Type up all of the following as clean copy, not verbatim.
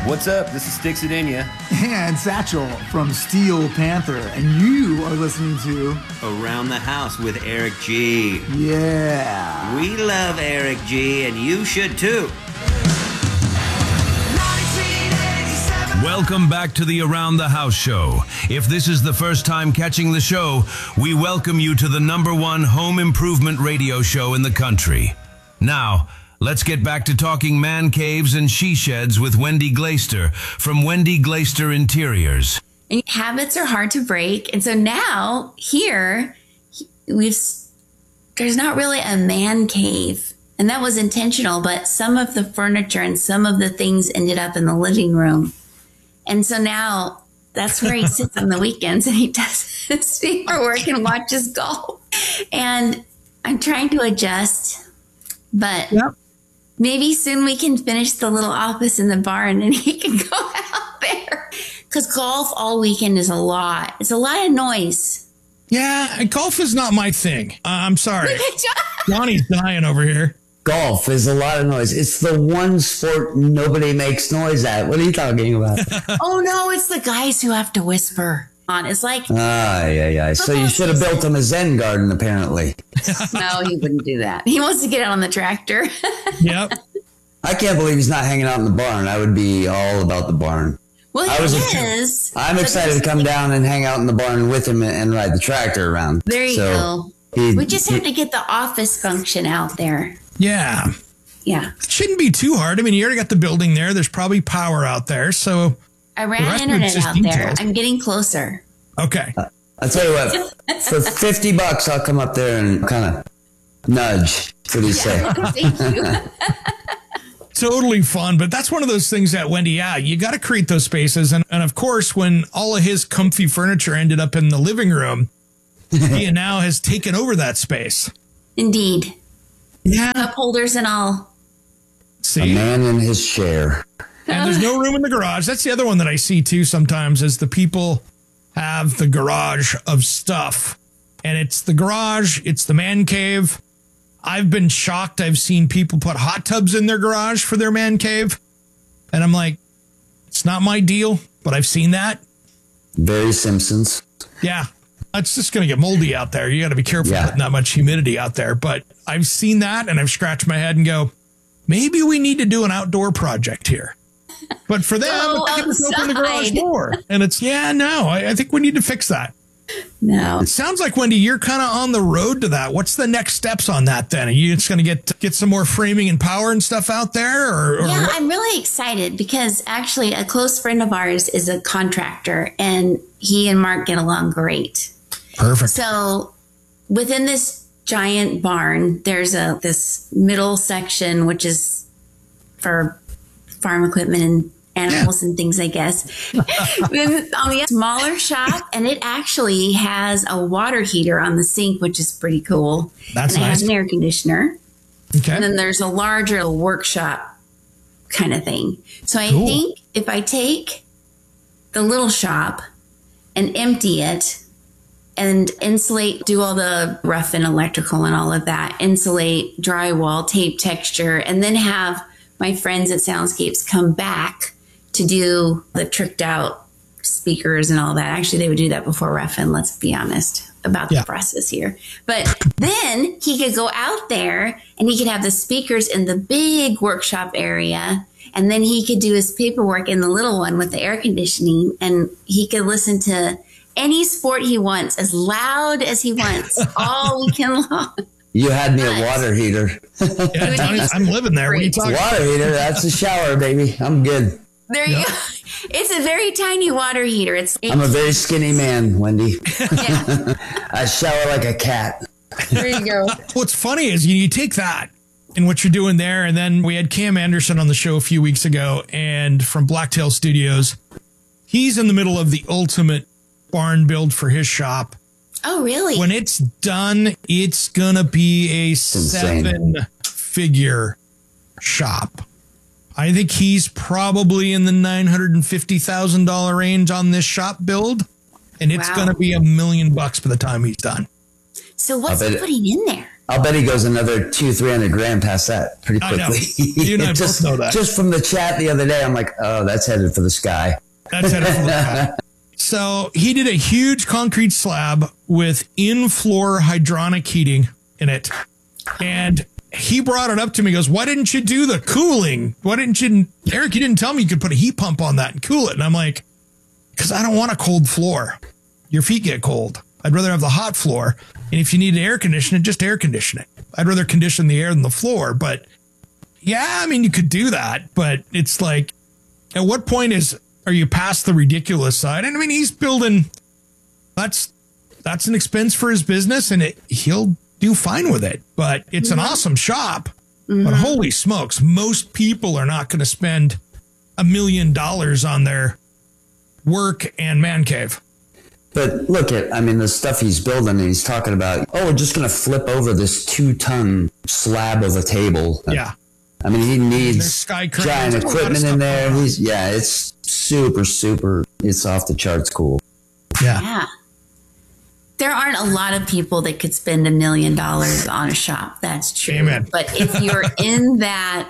What's up? This is Sticks It In Ya. And Satchel from Steel Panther. And you are listening to Around the House with Eric G. Yeah. We love Eric G, and you should too. Welcome back to the Around the House show. If this is the first time catching the show, we welcome you to the #1 home improvement radio show in the country. Now, let's get back to talking man caves and she sheds with Wendy Glaister from Wendy Glaister Interiors. And habits are hard to break. And so now here there's not really a man cave. And that was intentional, but some of the furniture and some of the things ended up in the living room. And so now that's where he sits on the weekends and he does his paperwork and watches golf. And I'm trying to adjust, but maybe soon we can finish the little office in the barn and he can go out there. Because golf all weekend is a lot. It's a lot of noise. Yeah, golf is not my thing. I'm sorry. Johnny's dying over here. Golf is a lot of noise. It's the one sport nobody makes noise at. What are you talking about? Oh, no, it's the guys who have to whisper on. It's like... yeah. So you should have built him a Zen garden, apparently. No, he wouldn't do that. He wants to get out on the tractor. Yep. I can't believe he's not hanging out in the barn. I would be all about the barn. Well, I'm excited to come down and hang out in the barn with him and ride the tractor around. There you go. We just have to get the office function out there. Yeah. Yeah. It shouldn't be too hard. I mean, you already got the building there. There's probably power out there. So I ran internet out there. I'm getting closer. Okay. I'll tell you what, for $50, I'll come up there and kind of nudge. What do you say? Thank you. Totally fun. But that's one of those things that, Wendy, you got to create those spaces. And of course, when all of his comfy furniture ended up in the living room, he now has taken over that space. Indeed. Yeah. Cup holders and all. See? A man in his chair. And there's no room in the garage. That's the other one that I see too sometimes is the people have the garage of stuff. And it's the garage. It's the man cave. I've been shocked. I've seen people put hot tubs in their garage for their man cave. And I'm like, it's not my deal, but I've seen that. Very Simpsons. Yeah. It's just going to get moldy out there. You got to be careful putting that much humidity out there. But I've seen that and I've scratched my head and go, maybe we need to do an outdoor project here. But for them, they can open the garage door. And it's, I think we need to fix that. No. It sounds like, Wendy, you're kind of on the road to that. What's the next steps on that then? Are you just going to get some more framing and power and stuff out there? Or yeah, I'm really excited because actually a close friend of ours is a contractor and he and Mark get along great. Perfect. So within this giant barn, there's this middle section, which is for farm equipment and animals and things, I guess. Then on the smaller shop, and it actually has a water heater on the sink, which is pretty cool. That's and it nice. has an air conditioner. Okay. And then there's a larger workshop kind of thing. So I think if I take the little shop and empty it and insulate, do all the rough and electrical and all of that, insulate, drywall, tape texture, and then have my friends at Soundscapes come back to do the tricked out speakers and all that. Actually, they would do that before Ruffin, let's be honest about the process here. But then he could go out there and he could have the speakers in the big workshop area. And then he could do his paperwork in the little one with the air conditioning. And he could listen to any sport he wants, as loud as he wants, all weekend long. You had me a water heater. I'm living there. What are you talking about? Water heater, that's a shower, baby. I'm good. There you go. It's a very tiny water heater. I'm a very skinny man, Wendy. Yeah. I shower like a cat. There you go. What's funny is you take that and what you're doing there, and then we had Cam Anderson on the show a few weeks ago, and from Blacktail Studios, he's in the middle of the ultimate barn build for his shop. Oh, really? When it's done, it's gonna be a 7-figure shop. I think he's probably in the $950,000 range on this shop build, and it's going to be $1 million by the time he's done. So what's he putting in there? I'll bet he goes another 200-300 grand past that pretty quickly. I know. You and I both know that. Just from the chat the other day, I'm like, oh, that's headed for the sky. That's headed for the sky. So he did a huge concrete slab with in-floor hydronic heating in it. And he brought it up to me. He goes, why didn't you do the cooling? Eric, you didn't tell me you could put a heat pump on that and cool it. And I'm like, because I don't want a cold floor. Your feet get cold. I'd rather have the hot floor. And if you need to air condition it, just air condition it. I'd rather condition the air than the floor. But yeah, I mean, you could do that. But it's like, at what point are you past the ridiculous side? And I mean, he's building, that's an expense for his business, and he'll do fine with it. But it's an awesome shop. But holy smokes, most people are not going to spend $1 million on their work and man cave. But look the stuff he's building, and he's talking about, we're just going to flip over this 2-ton slab of a table. Yeah. I mean, he needs giant equipment in there. It's super, it's off the charts cool. Yeah. There aren't a lot of people that could spend $1 million on a shop. That's true. Amen. But if you're in that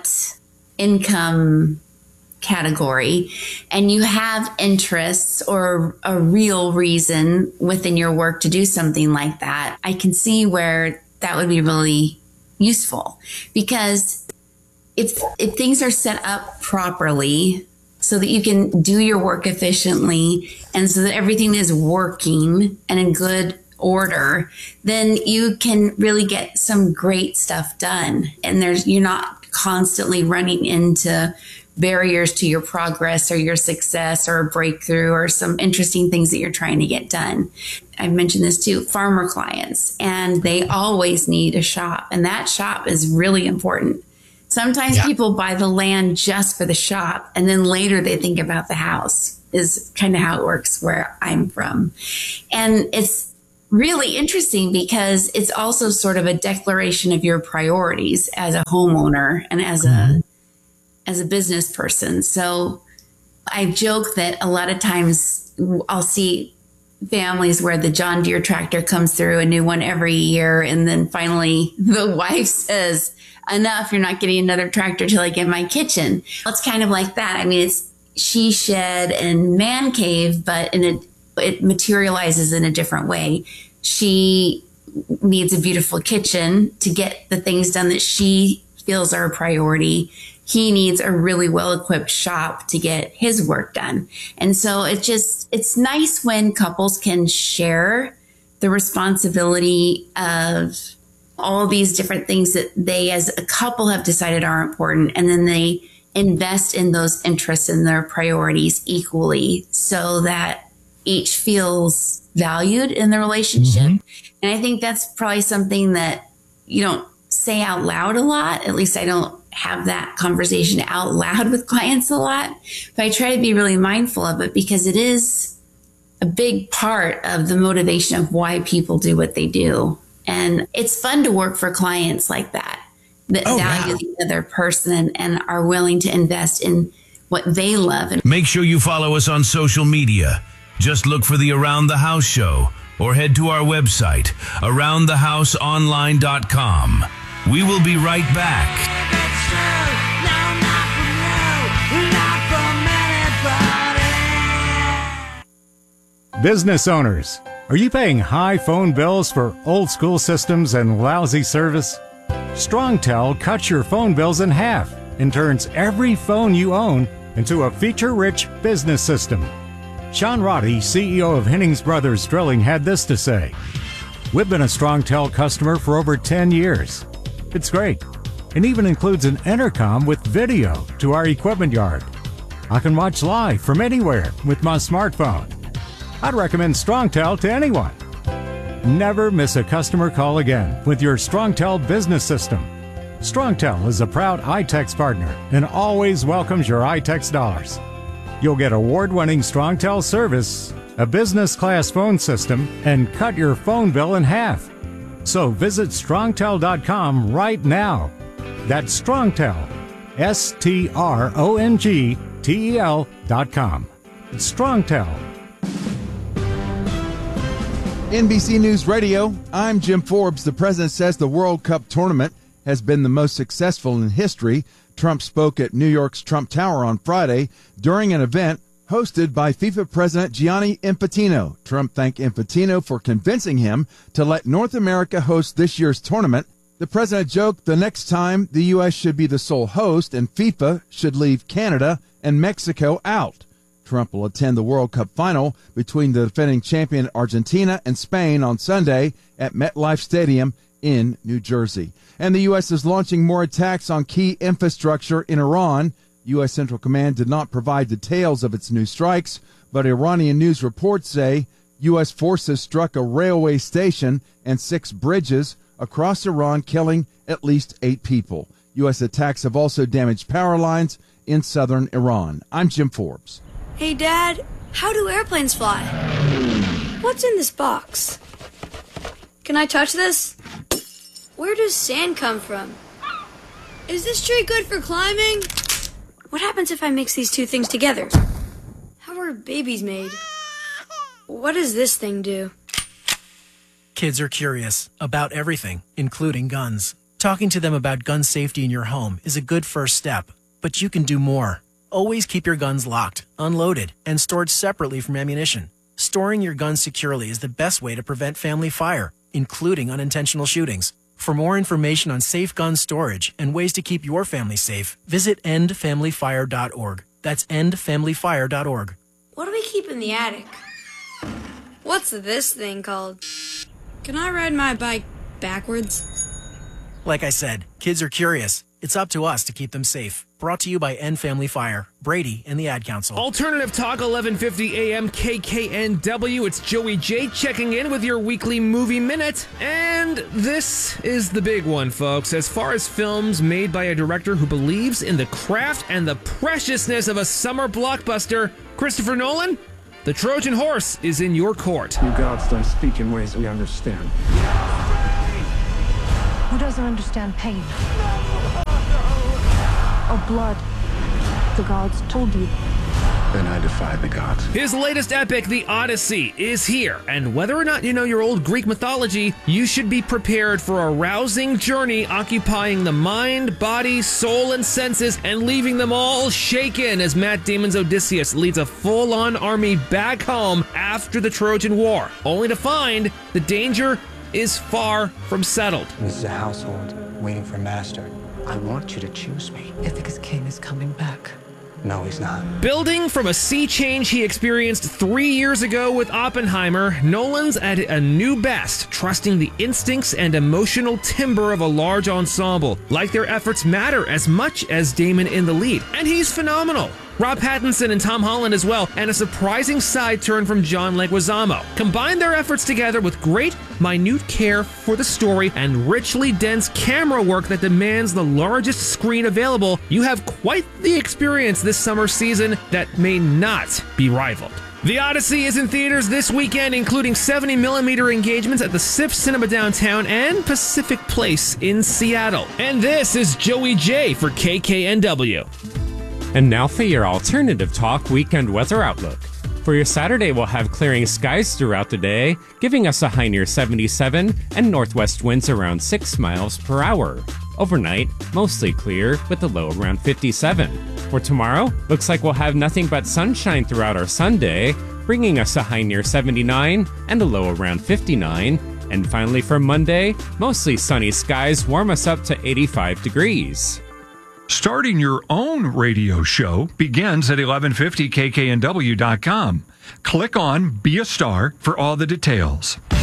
income category and you have interests or a real reason within your work to do something like that, I can see where that would be really useful, because if things are set up properly so that you can do your work efficiently and so that everything is working and in good order, then you can really get some great stuff done. And you're not constantly running into barriers to your progress or your success or a breakthrough or some interesting things that you're trying to get done. I've mentioned this too, farmer clients, and they always need a shop, and that shop is really important. Sometimes people buy the land just for the shop, and then later they think about the house, is kind of how it works where I'm from. And it's really interesting because it's also sort of a declaration of your priorities as a homeowner and as a business person. So I joke that a lot of times I'll see families where the John Deere tractor comes through, a new one every year, and then finally the wife says, enough, you're not getting another tractor till I get my kitchen. It's kind of like that. I mean, it's she shed and man cave, but it materializes in a different way. She needs a beautiful kitchen to get the things done that she feels are a priority. He needs a really well-equipped shop to get his work done. And so it's nice when couples can share the responsibility of all these different things that they as a couple have decided are important. And then they invest in those interests and their priorities equally so that each feels valued in the relationship. And I think that's probably something that you don't say out loud a lot. At least I don't have that conversation out loud with clients a lot, but I try to be really mindful of it because it is a big part of the motivation of why people do what they do. And it's fun to work for clients like that value the other person and are willing to invest in what they love. And make sure you follow us on social media. Just look for the Around the House Show or head to our website, aroundthehouseonline.com. We will be right back. Business owners, are you paying high phone bills for old school systems and lousy service? StrongTel cuts your phone bills in half and turns every phone you own into a feature-rich business system. Sean Roddy, CEO of Hennings Brothers Drilling, had this to say: "We've been a StrongTel customer for over 10 years. It's great, and even includes an intercom with video to our equipment yard. I can watch live from anywhere with my smartphone. I'd recommend StrongTel to anyone. Never miss a customer call again with your StrongTel business system. StrongTel is a proud iTex partner and always welcomes your iTex dollars. You'll get award-winning StrongTel service, a business-class phone system, and cut your phone bill in half. So visit strongtel.com right now. That's StrongTel, StrongTel.com. StrongTel. NBC News Radio, I'm Jim Forbes. The president says the World Cup tournament has been the most successful in history. Trump spoke at New York's Trump Tower on Friday during an event hosted by FIFA President Gianni Infantino. Trump thanked Infantino for convincing him to let North America host this year's tournament. The president joked the next time the U.S. should be the sole host and FIFA should leave Canada and Mexico out. Trump will attend the World Cup final between the defending champion Argentina and Spain on Sunday at MetLife Stadium in New Jersey. And the U.S. is launching more attacks on key infrastructure in Iran. U.S. Central Command did not provide details of its new strikes, but Iranian news reports say U.S. forces struck a railway station and 6 bridges across Iran, killing at least 8 people. U.S. attacks have also damaged power lines in southern Iran. I'm Jim Forbes. Hey, Dad, how do airplanes fly? What's in this box? Can I touch this? Where does sand come from? Is this tree good for climbing? What happens if I mix these two things together? How are babies made? What does this thing do? Kids are curious about everything, including guns. Talking to them about gun safety in your home is a good first step, but you can do more. Always keep your guns locked, unloaded, and stored separately from ammunition. Storing your guns securely is the best way to prevent family fire, including unintentional shootings. For more information on safe gun storage and ways to keep your family safe, visit endfamilyfire.org. That's endfamilyfire.org. What do we keep in the attic? What's this thing called? Can I ride my bike backwards? Like I said, kids are curious. It's up to us to keep them safe. Brought to you by End Family Fire, Brady, and the Ad Council. Alternative Talk, 1150 AM, KKNW. It's Joey J checking in with your weekly movie minute. And this is the big one, folks. As far as films made by a director who believes in the craft and the preciousness of a summer blockbuster, Christopher Nolan, the Trojan Horse is in your court. You gods don't speak in ways we understand. Who doesn't understand pain? Or blood? The gods told you. Then I defy the gods. His latest epic, The Odyssey, is here. And whether or not you know your old Greek mythology, you should be prepared for a rousing journey occupying the mind, body, soul, and senses and leaving them all shaken as Matt Damon's Odysseus leads a full-on army back home after the Trojan War, only to find the danger is far from settled. This is a household waiting for a master. I want you to choose me. Ithaca's king is coming back. No, he's not. Building from a sea change he experienced 3 years ago with Oppenheimer, Nolan's at a new best, trusting the instincts and emotional timbre of a large ensemble. Like their efforts matter as much as Damon in the lead. And he's phenomenal. Rob Pattinson and Tom Holland as well, and a surprising side turn from John Leguizamo. Combine their efforts together with great, minute care for the story and richly dense camera work that demands the largest screen available, you have quite the experience this summer season that may not be rivaled. The Odyssey is in theaters this weekend, including 70mm engagements at the SIF Cinema downtown and Pacific Place in Seattle. And this is Joey J for KKNW. And now for your Alternative Talk weekend weather outlook. For your Saturday, we'll have clearing skies throughout the day, giving us a high near 77 and northwest winds around 6 miles per hour. Overnight, mostly clear with a low around 57. For tomorrow, looks like we'll have nothing but sunshine throughout our Sunday, bringing us a high near 79 and a low around 59. And finally for Monday, mostly sunny skies warm us up to 85 degrees. Starting your own radio show begins at 1150kknw.com. Click on Be a Star for all the details.